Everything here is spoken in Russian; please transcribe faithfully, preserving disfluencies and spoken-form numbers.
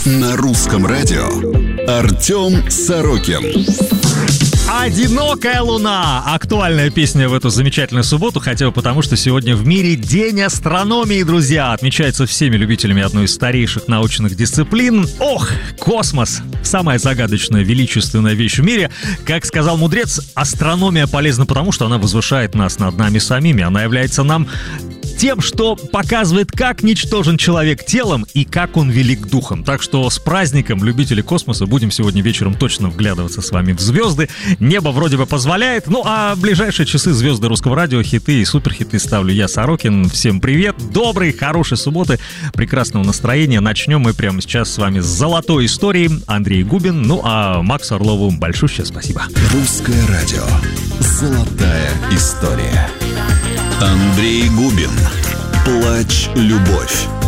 На русском радио Артем Сорокин. «Одинокая луна» — актуальная песня в эту замечательную субботу, хотя бы потому, что сегодня в мире День астрономии, друзья. Отмечается всеми любителями одной из старейших научных дисциплин. Ох, космос! Самая загадочная, величественная вещь в мире. Как сказал мудрец, астрономия полезна потому, что она возвышает нас над нами самими. Она является нам тем, что показывает, как ничтожен человек телом и как он велик духом. Так что с праздником, любители космоса, будем сегодня вечером точно вглядываться с вами в звезды. Небо вроде бы позволяет. Ну а в ближайшие часы звезды русского радио, хиты и суперхиты ставлю я, Сорокин. Всем привет, доброй, хорошей субботы, прекрасного настроения. Начнем мы прямо сейчас с вами с золотой истории. Андрей Губин, ну а Максу Орлову большущее спасибо. Русское радио. Золотая история. Андрей Губин. «Плач, любовь».